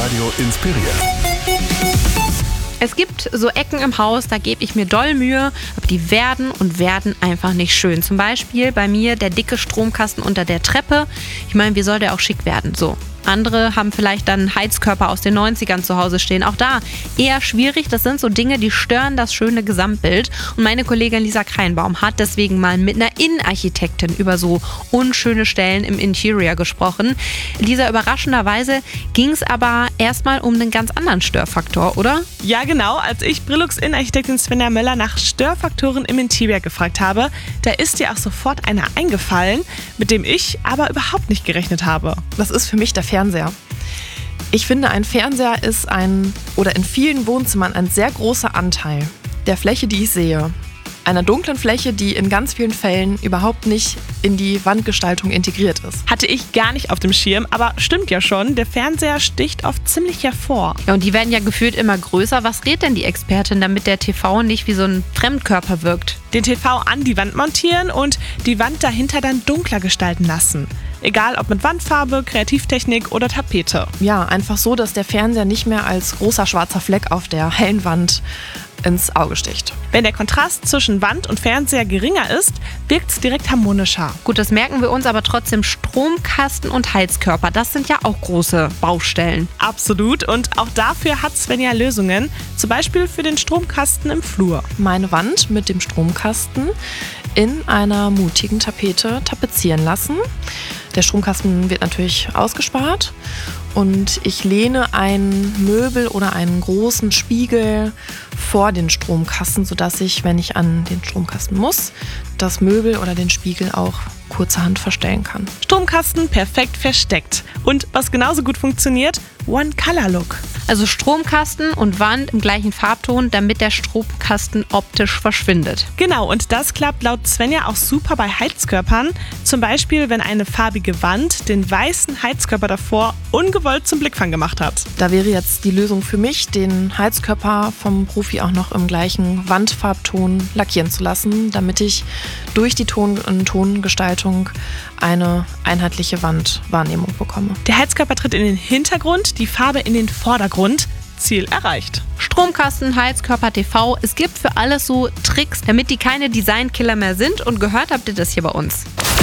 Live-Radio inspiriert. Es gibt so Ecken im Haus, da gebe ich mir doll Mühe, aber die werden einfach nicht schön. Zum Beispiel bei mir der dicke Stromkasten unter der Treppe. Ich meine, wie soll der auch schick werden? So. Andere haben vielleicht dann Heizkörper aus den 90ern zu Hause stehen. Auch da eher schwierig. Das sind so Dinge, die stören das schöne Gesamtbild. Und meine Kollegin Lisa Kreinbaum hat deswegen mal mit einer Innenarchitektin über so unschöne Stellen im Interior gesprochen. Lisa, überraschenderweise ging es aber erstmal um einen ganz anderen Störfaktor, oder? Ja, genau. Als ich Brillux-Innenarchitektin Svenja Möller nach Störfaktoren im Interior gefragt habe, da ist ihr auch sofort einer eingefallen, mit dem ich aber überhaupt nicht gerechnet habe. Das ist für mich der Fernseher. Ich finde, ein Fernseher ist in vielen Wohnzimmern ein sehr großer Anteil der Fläche, die ich sehe. Einer dunklen Fläche, die in ganz vielen Fällen überhaupt nicht in die Wandgestaltung integriert ist. Hatte ich gar nicht auf dem Schirm, aber stimmt ja schon, der Fernseher sticht oft ziemlich hervor. Ja, und die werden ja gefühlt immer größer. Was rät denn die Expertin, damit der TV nicht wie so ein Fremdkörper wirkt? Den TV an die Wand montieren und die Wand dahinter dann dunkler gestalten lassen. Egal ob mit Wandfarbe, Kreativtechnik oder Tapete. Ja, einfach so, dass der Fernseher nicht mehr als großer schwarzer Fleck auf der hellen Wand ins Auge sticht. Wenn der Kontrast zwischen Wand und Fernseher geringer ist, wirkt es direkt harmonischer. Gut, das merken wir uns, aber trotzdem Stromkasten und Heizkörper, das sind ja auch große Baustellen. Absolut, und auch dafür hat Svenja Lösungen, zum Beispiel für den Stromkasten im Flur. Meine Wand mit dem Stromkasten in einer mutigen Tapete tapezieren lassen. Der Stromkasten wird natürlich ausgespart und ich lehne ein Möbel oder einen großen Spiegel vor den Stromkasten, sodass ich, wenn ich an den Stromkasten muss, das Möbel oder den Spiegel auch kurzerhand verstellen kann. Stromkasten perfekt versteckt. Und was genauso gut funktioniert, One-Color-Look. Also Stromkasten und Wand im gleichen Farbton, damit der Stromkasten optisch verschwindet. Genau, und das klappt laut Svenja auch super bei Heizkörpern. Zum Beispiel, wenn eine farbige Wand den weißen Heizkörper davor ungewollt zum Blickfang gemacht hat. Da wäre jetzt die Lösung für mich, den Heizkörper vom Profi auch noch im gleichen Wandfarbton lackieren zu lassen, damit ich durch die Tongestaltung eine einheitliche Wandwahrnehmung bekomme. Der Heizkörper tritt in den Hintergrund, die Farbe in den Vordergrund. Ziel erreicht. Stromkasten, Heizkörper, TV, es gibt für alles so Tricks, damit die keine Designkiller mehr sind, und gehört habt ihr das hier bei uns.